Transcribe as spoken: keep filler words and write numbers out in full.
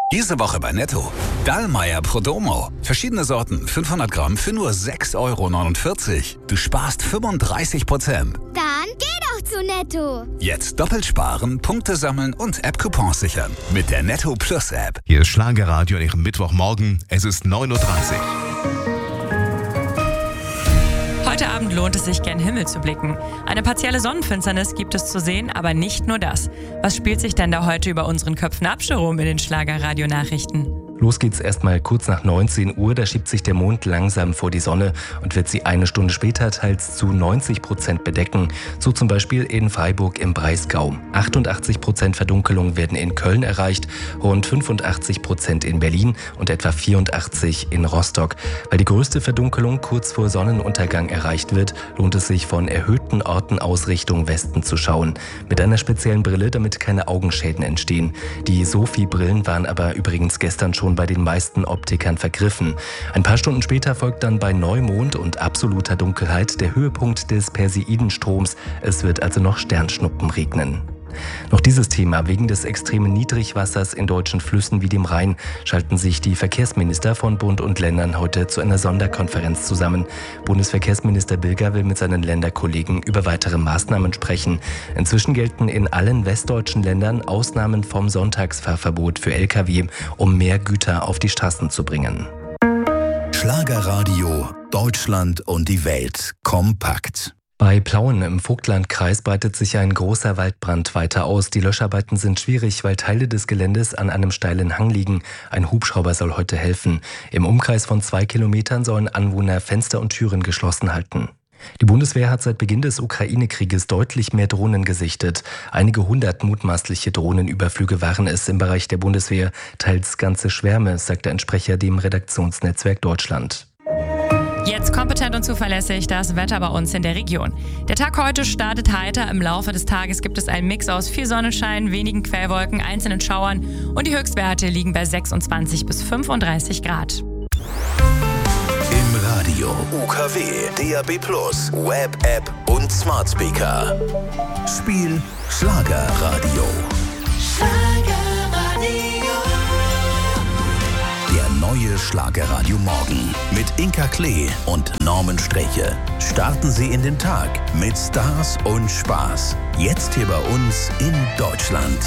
Diese Woche bei Netto. Dallmayr Prodomo. Verschiedene Sorten, fünfhundert Gramm für nur sechs Euro neunundvierzig. Du sparst fünfunddreißig Prozent. Dann geh doch zu Netto. Jetzt doppelt sparen, Punkte sammeln und App-Coupons sichern. Mit der Netto Plus App. Hier ist Schlagerradio an Ihrem Mittwochmorgen. Es ist neun Uhr dreißig. Heute Abend lohnt es sich, gen Himmel zu blicken. Eine partielle Sonnenfinsternis gibt es zu sehen, aber nicht nur das. Was spielt sich denn da heute über unseren Köpfen ab, Jerome, in den Schlager-Radio-Nachrichten? Los geht's erstmal kurz nach neunzehn Uhr, da schiebt sich der Mond langsam vor die Sonne und wird sie eine Stunde später teils zu neunzig Prozent bedecken. So zum Beispiel in Freiburg im Breisgau. achtundachtzig Prozent Verdunkelung werden in Köln erreicht, rund fünfundachtzig Prozent in Berlin und etwa vierundachtzig in Rostock. Weil die größte Verdunkelung kurz vor Sonnenuntergang erreicht wird, lohnt es sich von erhöhten Orten aus Richtung Westen zu schauen. Mit einer speziellen Brille, damit keine Augenschäden entstehen. Die Sophie-Brillen waren aber übrigens gestern schon bei den meisten Optikern vergriffen. Ein paar Stunden später folgt dann bei Neumond und absoluter Dunkelheit der Höhepunkt des Perseidenstroms. Es wird also noch Sternschnuppen regnen. Noch dieses Thema. Wegen des extremen Niedrigwassers in deutschen Flüssen wie dem Rhein schalten sich die Verkehrsminister von Bund und Ländern heute zu einer Sonderkonferenz zusammen. Bundesverkehrsminister Bilger will mit seinen Länderkollegen über weitere Maßnahmen sprechen. Inzwischen gelten in allen westdeutschen Ländern Ausnahmen vom Sonntagsfahrverbot für L K W, um mehr Güter auf die Straßen zu bringen. Schlagerradio. Deutschland und die Welt. Kompakt. Bei Plauen im Vogtlandkreis breitet sich ein großer Waldbrand weiter aus. Die Löscharbeiten sind schwierig, weil Teile des Geländes an einem steilen Hang liegen. Ein Hubschrauber soll heute helfen. Im Umkreis von zwei Kilometern sollen Anwohner Fenster und Türen geschlossen halten. Die Bundeswehr hat seit Beginn des Ukraine-Krieges deutlich mehr Drohnen gesichtet. Einige hundert mutmaßliche Drohnenüberflüge waren es im Bereich der Bundeswehr, teils ganze Schwärme, sagte ein Sprecher dem Redaktionsnetzwerk Deutschland. Jetzt kompetent und zuverlässig das Wetter bei uns in der Region. Der Tag heute startet heiter. Im Laufe des Tages gibt es einen Mix aus viel Sonnenschein, wenigen Quellwolken, einzelnen Schauern und die Höchstwerte liegen bei sechsundzwanzig bis fünfunddreißig Grad. Im Radio, U K W, D A B plus, Web-App und Smart Speaker. Spiel Schlagerradio. Der neue Schlagerradio Morgen mit Inka Klee und Norman Streche. Starten Sie in den Tag mit Stars und Spaß. Jetzt hier bei uns in Deutschland.